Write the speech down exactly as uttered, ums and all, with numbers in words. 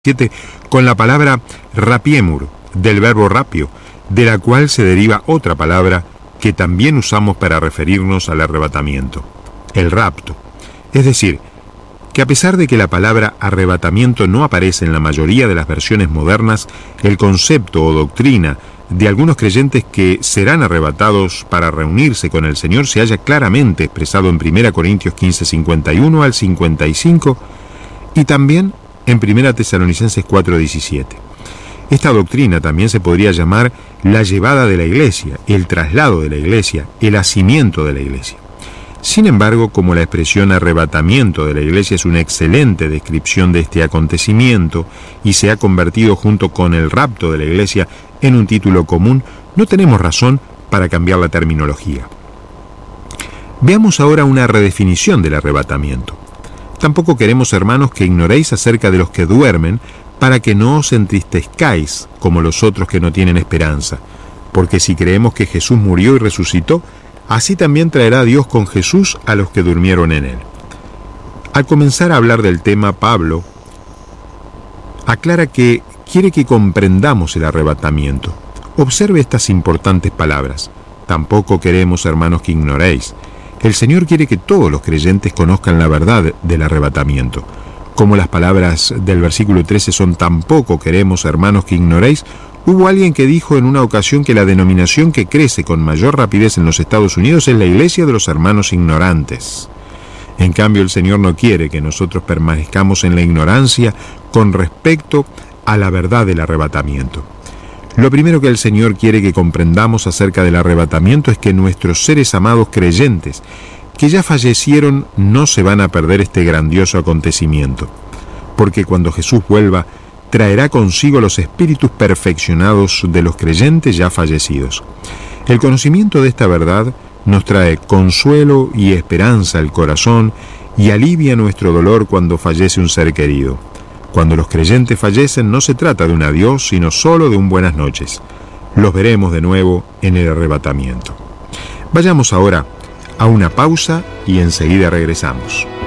con la palabra rapiemur, del verbo rapio, de la cual se deriva otra palabra que también usamos para referirnos al arrebatamiento, el rapto. Es decir, que a pesar de que la palabra arrebatamiento no aparece en la mayoría de las versiones modernas, el concepto o doctrina de algunos creyentes que serán arrebatados para reunirse con el Señor se halla claramente expresado en primera Corintios quince, cincuenta y uno al cincuenta y cinco y también en primera Tesalonicenses cuatro, diecisiete. Esta doctrina también se podría llamar la llevada de la iglesia, el traslado de la iglesia, el hacimiento de la iglesia. Sin embargo, como la expresión arrebatamiento de la iglesia es una excelente descripción de este acontecimiento y se ha convertido junto con el rapto de la iglesia en un título común, no tenemos razón para cambiar la terminología. Veamos ahora una redefinición del arrebatamiento. Tampoco queremos, hermanos, que ignoréis acerca de los que duermen, para que no os entristezcáis como los otros que no tienen esperanza. Porque si creemos que Jesús murió y resucitó, así también traerá Dios con Jesús a los que durmieron en él. Al comenzar a hablar del tema, Pablo aclara que quiere que comprendamos el arrebatamiento. Observe estas importantes palabras. Tampoco queremos, hermanos, que ignoréis. El Señor quiere que todos los creyentes conozcan la verdad del arrebatamiento. Como las palabras del versículo trece son tampoco queremos, hermanos, que ignoréis, hubo alguien que dijo en una ocasión que la denominación que crece con mayor rapidez en los Estados Unidos es la Iglesia de los Hermanos Ignorantes. En cambio, el Señor no quiere que nosotros permanezcamos en la ignorancia con respecto a la verdad del arrebatamiento. Lo primero que el Señor quiere que comprendamos acerca del arrebatamiento es que nuestros seres amados creyentes que ya fallecieron no se van a perder este grandioso acontecimiento, porque cuando Jesús vuelva, traerá consigo los espíritus perfeccionados de los creyentes ya fallecidos. El conocimiento de esta verdad nos trae consuelo y esperanza al corazón y alivia nuestro dolor cuando fallece un ser querido. Cuando los creyentes fallecen no se trata de un adiós, sino solo de un buenas noches. Los veremos de nuevo en el arrebatamiento. Vayamos ahora a una pausa y enseguida regresamos.